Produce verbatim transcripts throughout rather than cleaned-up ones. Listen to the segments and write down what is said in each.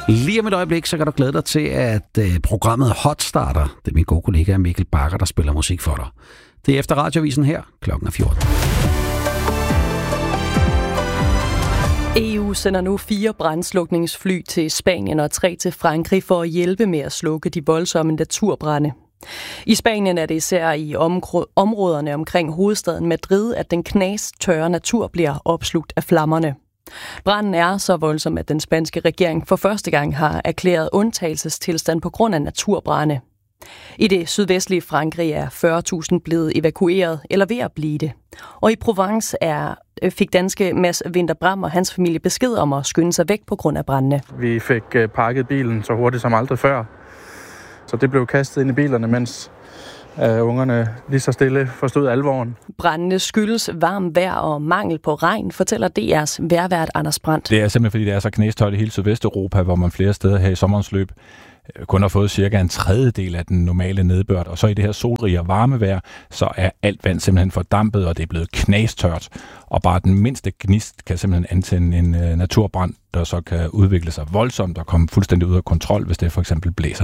Lige om et øjeblik, så kan du glæde dig til, at øh, programmet Hot starter. Det er min gode kollega Mikkel Bakker, der spiller musik for dig. Det er efter Radioavisen her, klokken er fjorten. E U sender nu fire brandslukningsfly til Spanien og tre til Frankrig for at hjælpe med at slukke de voldsomme naturbrande. I Spanien er det især i områderne omkring hovedstaden Madrid, at den knastørre natur bliver opslugt af flammerne. Branden er så voldsom, at den spanske regering for første gang har erklæret undtagelsestilstand på grund af naturbrande. I det sydvestlige Frankrig er fyrre tusind blevet evakueret eller ved at blive det. Og i Provence er, fik danske Mads Winter-Bram og hans familie besked om at skynde sig væk på grund af brandene. Vi fik pakket bilen så hurtigt som aldrig før, så det blev kastet ind i bilerne, mens uh, ungerne lige så stille forstod alvoren. Brandene skyldes varmt vejr og mangel på regn, fortæller D R's vejrvært Anders Brandt. Det er simpelthen fordi, det er så knastørt i hele Sydvesteuropa, hvor man flere steder her i sommerens løb kun har fået cirka en tredjedel af den normale nedbør. Og så i det her solrige og varme vejr, så er alt vand simpelthen fordampet, og det er blevet knastørt. Og bare den mindste gnist kan simpelthen antænde en uh, naturbrand, der så kan udvikle sig voldsomt og komme fuldstændig ud af kontrol, hvis det for eksempel blæser.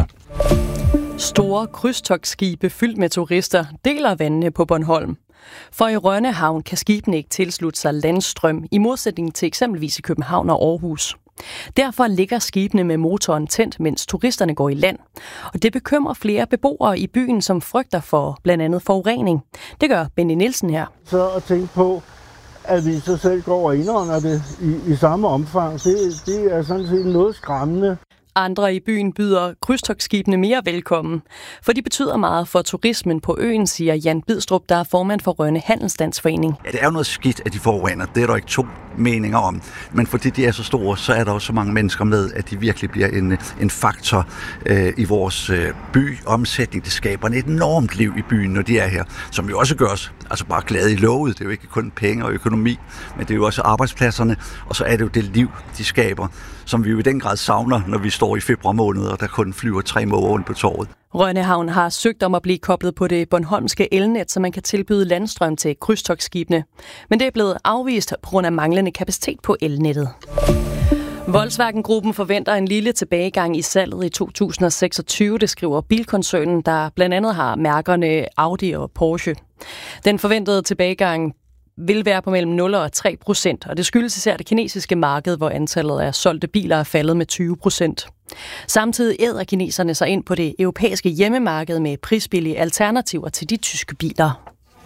Store krydstogtskibe fyldt med turister deler vandene på Bornholm. For i Rønne Havn kan skibene ikke tilslutte sig landstrøm, i modsætning til eksempelvis i København og Aarhus. Derfor ligger skibene med motoren tændt, mens turisterne går i land. Og det bekymrer flere beboere i byen, som frygter for blandt andet forurening. Det gør Benny Nielsen her. Så at tænke på, at vi så selv går og indånder det i, i samme omfang, det, det er sådan set noget skræmmende. Andre i byen byder krydstogtskibene mere velkommen, for de betyder meget for turismen på øen, siger Jan Bidstrup, der er formand for Rønne Handelsstandsforening. Ja, det er jo noget skidt, at de forurener. Det er der ikke to meninger om. Men fordi de er så store, så er der også så mange mennesker med, at de virkelig bliver en, en faktor øh, i vores øh, byomsætning. Det skaber et enormt liv i byen, når de er her, som jo også gør os altså bare glade i lovet. Det er jo ikke kun penge og økonomi, men det er jo også arbejdspladserne, og så er det jo det liv, de skaber, som vi jo i den grad savner, når vi står i februar måned, og der kun flyver tre måger rundt på torvet. Rønne Havn har søgt om at blive koblet på det bornholmske elnet, så man kan tilbyde landstrøm til krydstogtskibene. Men det er blevet afvist på grund af manglende kapacitet på elnettet. Volkswagen-gruppen forventer en lille tilbagegang i salget i to tusind og seksogtyve, det skriver bilkoncernen, der blandt andet har mærkerne Audi og Porsche. Den forventede tilbagegang vil være på mellem nul og tre procent, og det skyldes især det kinesiske marked, hvor antallet af solgte biler er faldet med tyve procent. Samtidig æder kineserne sig ind på det europæiske hjemmemarked med prisbillige alternativer til de tyske biler.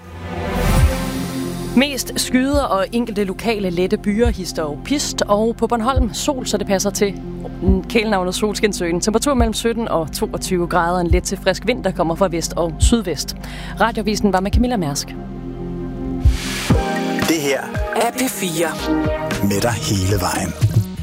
Mest skyder og enkelte lokale lette byer, hister og pist, og på Bornholm sol, så det passer til kælenavnet Solskinsøen. Temperatur mellem sytten og toogtyve grader, en let til frisk vind, der kommer fra vest og sydvest. Radioavisen var med Camilla Mærsk. Det her er P fire. Med dig hele vejen.